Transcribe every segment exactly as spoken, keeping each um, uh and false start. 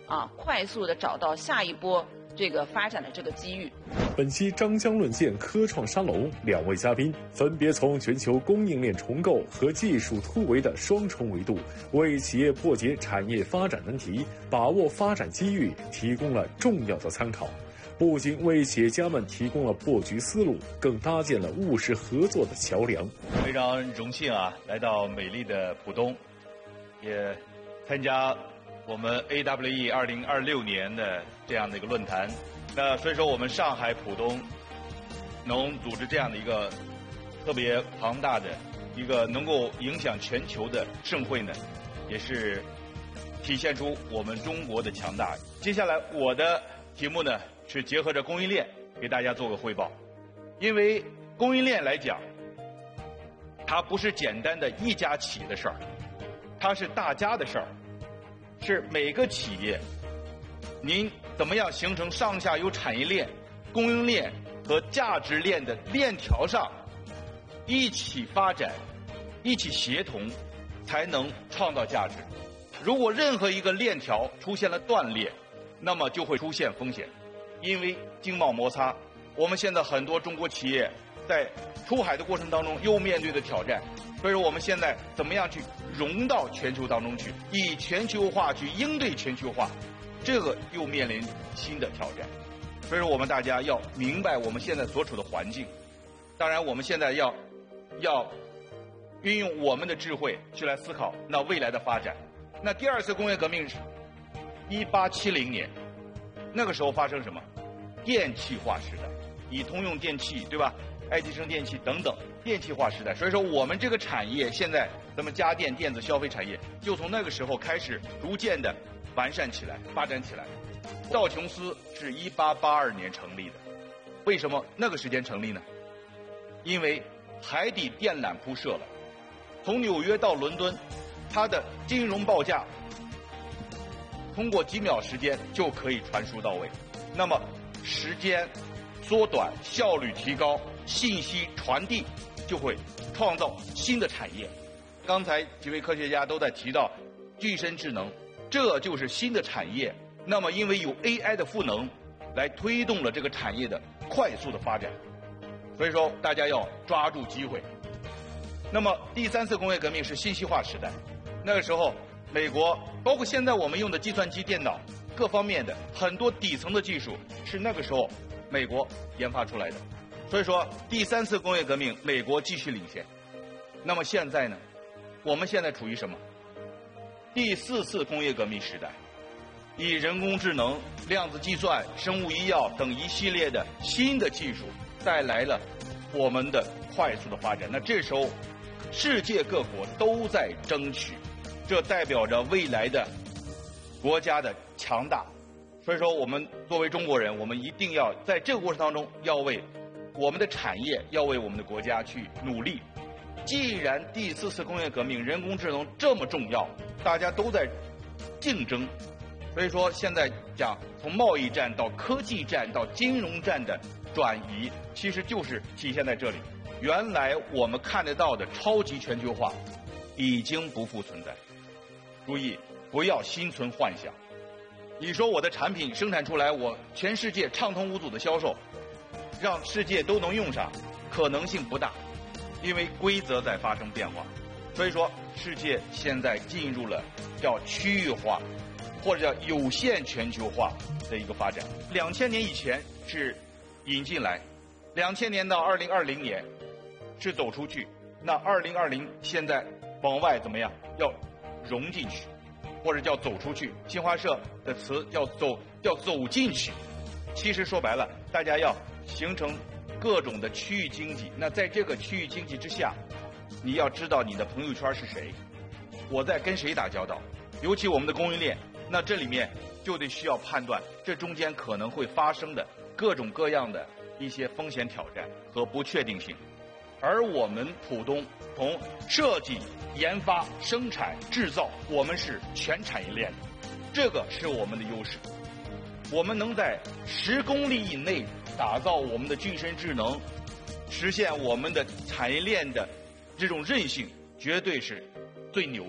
啊，快速的找到下一波这个发展的这个机遇。 本期张江论剑科创沙龙，两位嘉宾分别从全球供应链重构和技术突围的双重维度，为企业破解产业发展难题、把握发展机遇提供了重要的参考。不仅为企业家们提供了破局思路，更搭建了务实合作的桥梁。 非常荣幸啊，来到美丽的浦东，也参加我们 A W E 二零二六年的这样的一个论坛。那所以说，我们上海浦东能组织这样的一个特别庞大的一个能够影响全球的盛会呢，也是体现出我们中国的强大。接下来我的题目呢是结合着供应链给大家做个汇报，因为供应链来讲，它不是简单的一家企业的事儿，它是大家的事儿，是每个企业您怎么样形成上下游产业链、供应链和价值链的链条上一起发展、一起协同，才能创造价值。如果任何一个链条出现了断裂，那么就会出现风险。因为经贸摩擦，我们现在很多中国企业在出海的过程当中又面对的挑战，所以说我们现在怎么样去融到全球当中去，以全球化去应对全球化，这个又面临新的挑战。所以说我们大家要明白我们现在所处的环境，当然我们现在要要运用我们的智慧去来思考那未来的发展。那第二次工业革命是一八七零年，那个时候发生什么？电气化时代，以通用电气，对吧？爱迪生电器等等，电气化时代。所以说我们这个产业现在咱们家电电子消费产业就从那个时候开始逐渐的完善起来、发展起来。道琼斯是一八八二年成立的，为什么那个时间成立呢？因为海底电缆铺设了，从纽约到伦敦，它的金融报价通过几秒时间就可以传输到位。那么时间缩短，效率提高，信息传递就会创造新的产业。刚才几位科学家都在提到具身智能，这就是新的产业。那么因为有 A I 的赋能来推动了这个产业的快速的发展，所以说大家要抓住机会。那么第三次工业革命是信息化时代，那个时候美国包括现在我们用的计算机、电脑各方面的很多底层的技术是那个时候美国研发出来的，所以说第三次工业革命美国继续领先。那么现在呢，我们现在处于什么？第四次工业革命时代，以人工智能、量子计算、生物医药等一系列的新的技术带来了我们的快速的发展。那这时候世界各国都在争取，这代表着未来的国家的强大。所以说我们作为中国人，我们一定要在这个过程当中要为我们的产业，要为我们的国家去努力。既然第四次工业革命人工智能这么重要，大家都在竞争，所以说现在讲从贸易战到科技战到金融战的转移，其实就是体现在这里。原来我们看得到的超级全球化已经不复存在。注意，不要心存幻想。你说我的产品生产出来，我全世界畅通无阻的销售，让世界都能用上，可能性不大，因为规则在发生变化。所以说世界现在进入了叫区域化或者叫有限全球化的一个发展。两千年以前是引进来，两千年到二零二零年是走出去，那二零二零现在往外怎么样？要融进去，或者叫走出去。新华社的词叫走，叫走进去。其实说白了，大家要形成各种的区域经济。那在这个区域经济之下，你要知道你的朋友圈是谁，我在跟谁打交道。尤其我们的供应链，那这里面就得需要判断这中间可能会发生的各种各样的一些风险挑战和不确定性。而我们浦东从设计、研发、生产、制造，我们是全产业链的，这个是我们的优势。我们能在十公里以内打造我们的具身智能，实现我们的产业链的这种韧性，绝对是最牛的。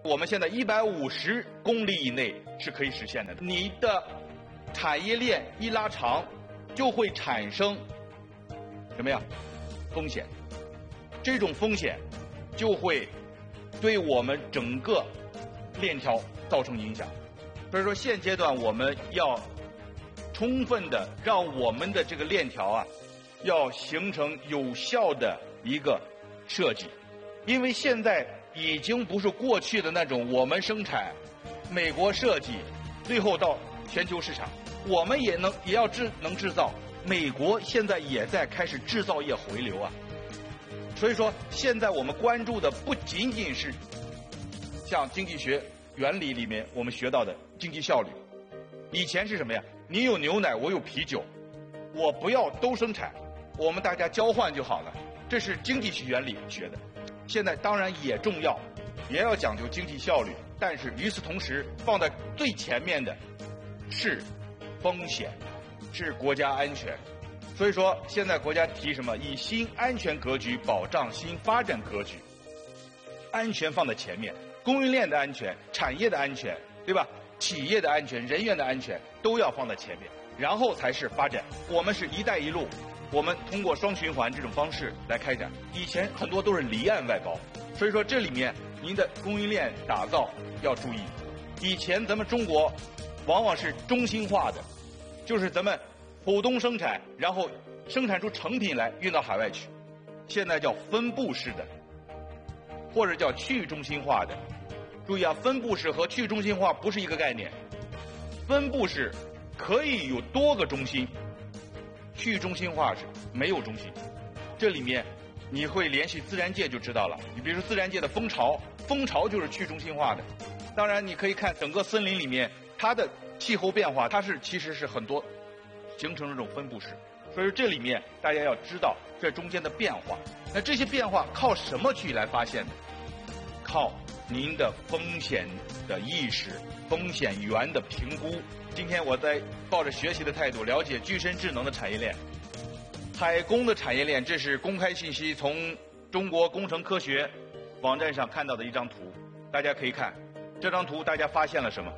我们现在一百五十公里以内是可以实现的。你的产业链一拉长，就会产生什么呀？风险。这种风险就会对我们整个链条造成影响。所以说，现阶段我们要充分的让我们的这个链条啊，要形成有效的一个设计，因为现在已经不是过去的那种我们生产，美国设计，最后到全球市场，我们也能也要制能制造。美国现在也在开始制造业回流啊，所以说现在我们关注的不仅仅是像经济学原理里面我们学到的经济效率。以前是什么呀？你有牛奶，我有啤酒，我不要都生产，我们大家交换就好了，这是经济学原理学的。现在当然也重要，也要讲究经济效率，但是与此同时，放在最前面的是风险，是国家安全。所以说，现在国家提什么？以新安全格局保障新发展格局，安全放在前面，供应链的安全、产业的安全，对吧？企业的安全、人员的安全都要放在前面，然后才是发展。我们是一带一路，我们通过双循环这种方式来开展。以前很多都是离岸外包，所以说这里面您的供应链打造要注意。以前咱们中国往往是中心化的，就是咱们浦东生产，然后生产出成品来运到海外去。现在叫分布式的，或者叫去中心化的。注意啊，分布式和去中心化不是一个概念。分布式可以有多个中心，去中心化是没有中心。这里面你会联系自然界就知道了。你比如说自然界的蜂巢，蜂巢就是去中心化的。当然你可以看整个森林里面它的气候变化，它是其实是很多形成这种分布式。所以说这里面大家要知道这中间的变化。那这些变化靠什么去来发现的？靠您的风险的意识、风险源的评估。今天我在抱着学习的态度了解具身智能的产业链、海工的产业链，这是公开信息，从中国工程科学网站上看到的一张图。大家可以看这张图，大家发现了什么？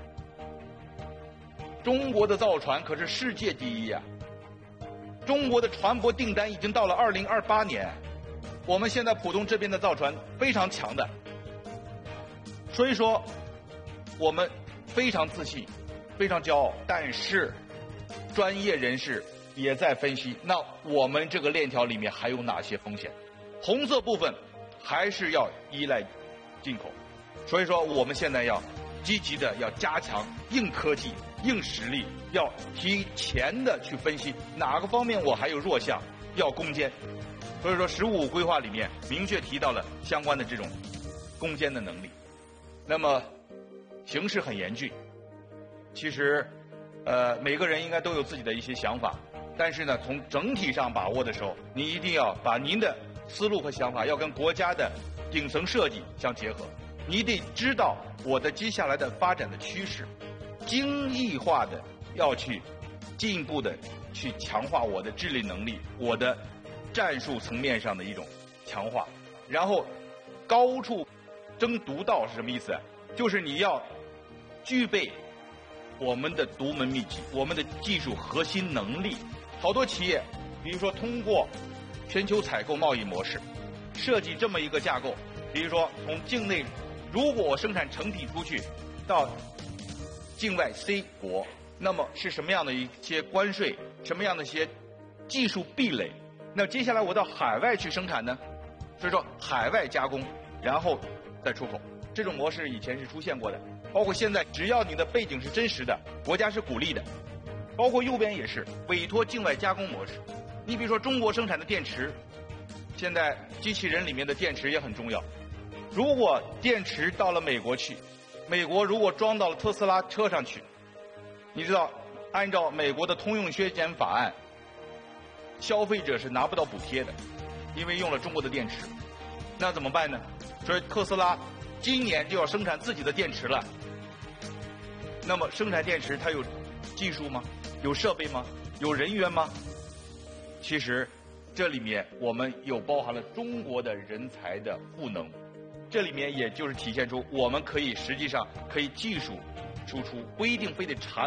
中国的造船可是世界第一呀、啊！中国的船舶订单已经到了二零二八年，我们现在浦东这边的造船非常强的。所以说，我们非常自信，非常骄傲。但是，专业人士也在分析，那我们这个链条里面还有哪些风险？红色部分还是要依赖进口。所以说，我们现在要积极的要加强硬科技、硬实力，要提前的去分析哪个方面我还有弱项，要攻坚。所以说，十五规划里面明确提到了相关的这种攻坚的能力。那么，形势很严峻。其实，呃，每个人应该都有自己的一些想法，但是呢，从整体上把握的时候，你一定要把您的思路和想法要跟国家的顶层设计相结合。你得知道我的接下来的发展的趋势，精益化的要去进一步的去强化我的治理能力，我的战术层面上的一种强化，然后高处争独到是什么意思？就是你要具备我们的独门秘籍，我们的技术核心能力。好多企业，比如说通过全球采购贸易模式，设计这么一个架构，比如说从境内，如果我生产成品出去到境外 C 国，那么是什么样的一些关税，什么样的一些技术壁垒？那接下来我到海外去生产呢？所以说海外加工，然后再出口，这种模式以前是出现过的，包括现在，只要你的背景是真实的，国家是鼓励的。包括右边也是委托境外加工模式。你比如说中国生产的电池，现在机器人里面的电池也很重要。如果电池到了美国去，美国如果装到了特斯拉车上去，你知道按照美国的通用削减法案，消费者是拿不到补贴的，因为用了中国的电池。那怎么办呢？所以特斯拉今年就要生产自己的电池了。那么生产电池它有技术吗？有设备吗？有人员吗？其实这里面我们有包含了中国的人才的赋能， 这里面也就是体现出我们可以实际上可以技术输出，不一定非得产